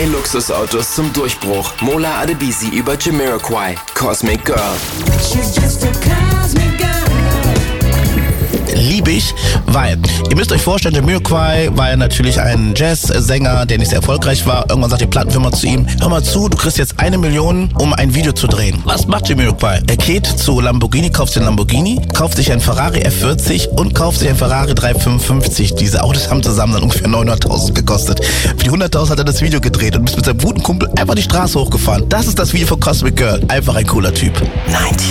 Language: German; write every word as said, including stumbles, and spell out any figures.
Drei Luxusautos zum Durchbruch. Mola Adebisi über Jamiroquai. Cosmic Girl. She's just a cosmic girl. Liebe ich, weil, ihr müsst euch vorstellen, Jamiroquai war ja natürlich ein Jazz-Sänger, der nicht sehr erfolgreich war. Irgendwann sagt die Plattenfirma zu ihm, hör mal zu, du kriegst jetzt eine Million, um ein Video zu drehen. Was macht Jamiroquai? Er geht zu Lamborghini, kauft sich einen Lamborghini, kauft sich einen Ferrari F vierzig und kauft sich einen Ferrari dreihundertfünfundfünfzig. Diese Autos haben zusammen dann ungefähr neunhunderttausend gekostet. Für die hunderttausend hat er das Video gedreht und ist mit seinem guten Kumpel einfach die Straße hochgefahren. Das ist das Video von Cosmic Girl. Einfach ein cooler Typ. neunzig